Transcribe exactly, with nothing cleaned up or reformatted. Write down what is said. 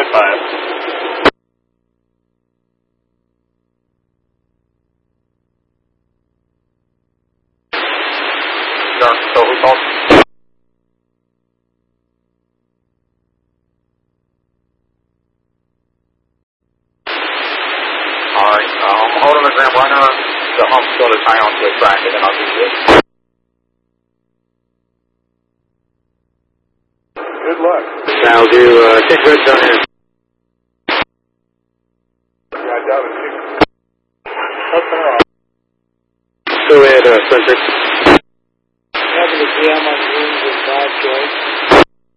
five. Sure, so who called? Alright, um, hold on the ground, run her the hump till the tie onto the track, and then I'll do this. Good luck. Now I'll do, uh, ten grids on in. Yeah, down at six. Up and off. Go ahead, uh, Spencer.